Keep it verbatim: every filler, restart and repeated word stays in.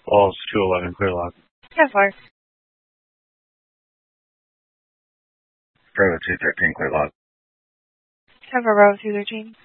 Balls two eleven, clear lock. ten four. Bravo two thirteen, clear lock. ten four, Bravo two thirteen.